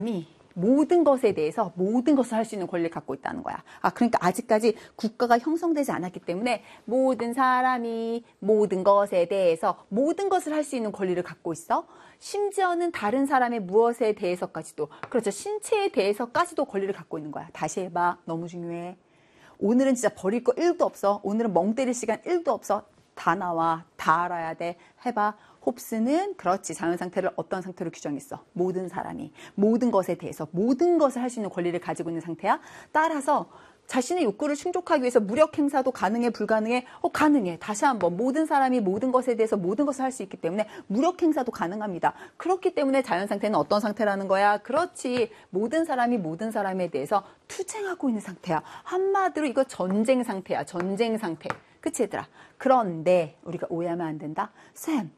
모든 것에 대해서 모든 것을 할 수 있는 권리를 갖고 있다는 거야. 그러니까 아직까지 국가가 형성되지 않았기 때문에 모든 사람이 모든 것에 대해서 모든 것을 할 수 있는 권리를 갖고 있어. 심지어는 다른 사람의 무엇에 대해서까지도, 그렇죠, 신체에 대해서까지도 권리를 갖고 있는 거야. 다시 해봐. 너무 중요해. 오늘은 진짜 버릴 거 1도 없어. 오늘은 멍 때릴 시간 1도 없어. 다 나와. 다 알아야 돼. 해봐. 홉스는 그렇지, 자연 상태를 어떤 상태로 규정했어? 모든 사람이 모든 것에 대해서 모든 것을 할 수 있는 권리를 가지고 있는 상태야. 따라서 자신의 욕구를 충족하기 위해서 무력 행사도 가능해, 불가능해? 가능해. 다시 한번, 모든 사람이 모든 것에 대해서 모든 것을 할 수 있기 때문에 무력 행사도 가능합니다. 그렇기 때문에 자연 상태는 어떤 상태라는 거야? 그렇지, 모든 사람이 모든 사람에 대해서 투쟁하고 있는 상태야. 한마디로 이거 전쟁 상태야. 전쟁 상태. 그치 얘들아? 그런데 우리가 오해하면 안 된다. 쌤,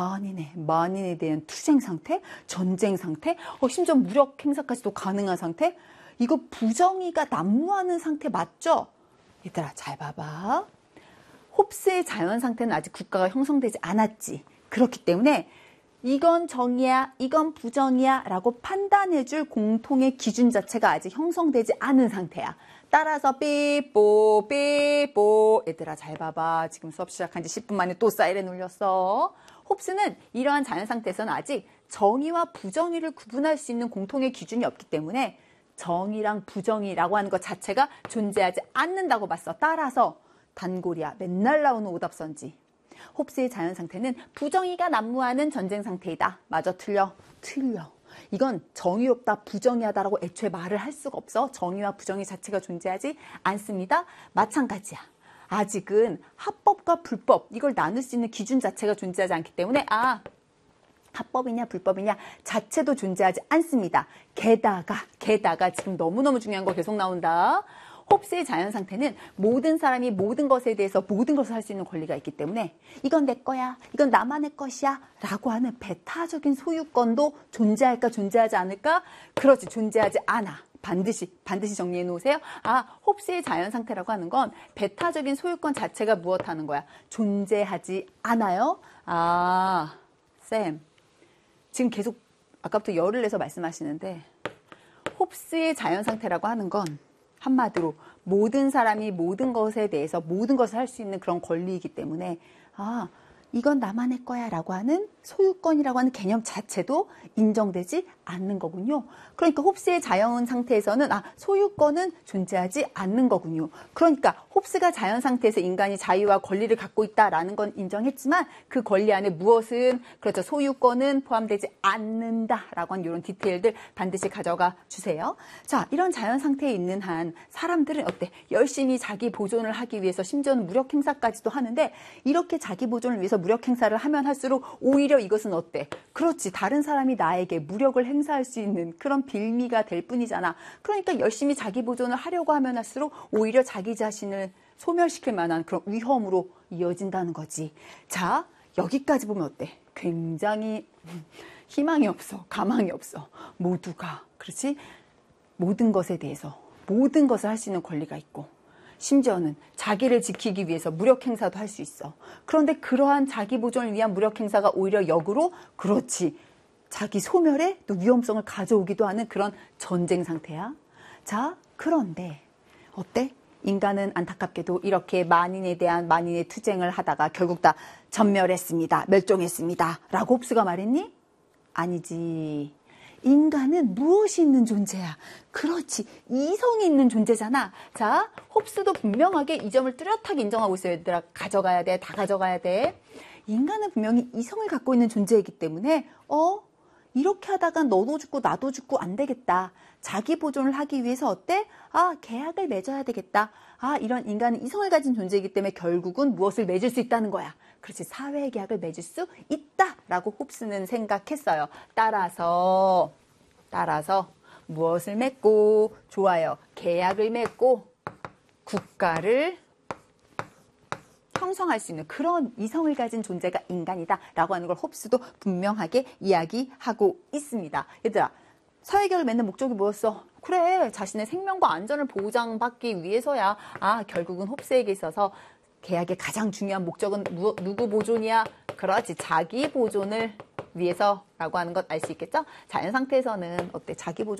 만인에 대한 투쟁 상태? 전쟁 상태? 심지어 무력 행사까지도 가능한 상태? 이거 부정의가 난무하는 상태 맞죠? 얘들아 잘 봐봐. 홉스의 자연 상태는 아직 국가가 형성되지 않았지. 그렇기 때문에 이건 정의야, 이건 부정이야 라고 판단해줄 공통의 기준 자체가 아직 형성되지 않은 상태야. 따라서 삐뽀 얘들아 잘 봐봐. 지금 수업 시작한 지 10분 만에 또 사이렌 울렸어. 홉스는 이러한 자연 상태에서는 아직 정의와 부정의를 구분할 수 있는 공통의 기준이 없기 때문에 정의랑 부정의라고 하는 것 자체가 존재하지 않는다고 봤어. 따라서 단골이야. 맨날 나오는 오답선지. 홉스의 자연 상태는 부정의가 난무하는 전쟁 상태이다. 맞아, 틀려? 틀려. 이건 정의롭다, 부정의하다라고 애초에 말을 할 수가 없어. 정의와 부정의 자체가 존재하지 않습니다. 마찬가지야. 아직은 합법과 불법, 이걸 나눌 수 있는 기준 자체가 존재하지 않기 때문에 합법이냐 불법이냐 자체도 존재하지 않습니다. 게다가 지금 너무너무 중요한 거 계속 나온다. 홉스의 자연 상태는 모든 사람이 모든 것에 대해서 모든 것을 할 수 있는 권리가 있기 때문에 이건 내 거야, 이건 나만의 것이야 라고 하는 배타적인 소유권도 존재할까 존재하지 않을까? 그렇지, 존재하지 않아. 반드시 정리해 놓으세요. 홉스의 자연 상태라고 하는 건 배타적인 소유권 자체가 무엇하는 거야? 존재하지 않아요. 쌤, 지금 계속 아까부터 열을 내서 말씀하시는데 홉스의 자연 상태라고 하는 건 한마디로 모든 사람이 모든 것에 대해서 모든 것을 할 수 있는 그런 권리이기 때문에 이건 나만의 거야 라고 하는 소유권이라고 하는 개념 자체도 인정되지 않는 거군요. 그러니까 홉스의 자연 상태에서는 소유권은 존재하지 않는 거군요. 그러니까 홉스가 자연 상태에서 인간이 자유와 권리를 갖고 있다라는 건 인정했지만 그 권리 안에 무엇은, 그렇죠, 소유권은 포함되지 않는다라고 하는 이런 디테일들 반드시 가져가 주세요. 자, 이런 자연 상태에 있는 한 사람들은 어때? 열심히 자기 보존을 하기 위해서 심지어는 무력 행사까지도 하는데 이렇게 자기 보존을 위해서 무력 행사를 하면 할수록 오히려 이것은 어때? 그렇지, 다른 사람이 나에게 무력을 행사할 수 있는 그런 빌미가 될 뿐이잖아. 그러니까 열심히 자기 보존을 하려고 하면 할수록 오히려 자기 자신을 소멸시킬 만한 그런 위험으로 이어진다는 거지. 자, 여기까지 보면 어때? 굉장히 희망이 없어, 가망이 없어. 모두가, 그렇지? 모든 것에 대해서 모든 것을 할 수 있는 권리가 있고 심지어는 자기를 지키기 위해서 무력 행사도 할 수 있어. 그런데 그러한 자기 보존을 위한 무력 행사가 오히려 역으로, 그렇지, 자기 소멸에 또 위험성을 가져오기도 하는 그런 전쟁 상태야. 자, 그런데 어때? 인간은 안타깝게도 이렇게 만인에 대한 만인의 투쟁을 하다가 결국 다 전멸했습니다. 멸종했습니다. 라고 홉스가 말했니? 아니지. 인간은 무엇이 있는 존재야? 그렇지, 이성이 있는 존재잖아. 자, 홉스도 분명하게 이 점을 뚜렷하게 인정하고 있어요. 얘들아, 가져가야 돼. 다 가져가야 돼. 인간은 분명히 이성을 갖고 있는 존재이기 때문에 이렇게 하다가 너도 죽고 나도 죽고 안 되겠다. 자기 보존을 하기 위해서 어때? 계약을 맺어야 되겠다. 이런 인간은 이성을 가진 존재이기 때문에 결국은 무엇을 맺을 수 있다는 거야. 그렇지, 사회 계약을 맺을 수 있다라고 홉스는 생각했어요. 따라서 무엇을 맺고, 좋아요, 계약을 맺고 국가를 형성할 수 있는 그런 이성을 가진 존재가 인간이다 라고 하는 걸 홉스도 분명하게 이야기하고 있습니다. 얘들아, 사회계약을 맺는 목적이 뭐였어? 그래, 자신의 생명과 안전을 보장받기 위해서야. 결국은 홉스에게 있어서 계약의 가장 중요한 목적은 누구 보존이야? 그렇지. 자기 보존을 위해서라고 하는 것 알 수 있겠죠? 자연 상태에서는 어때? 자기 보존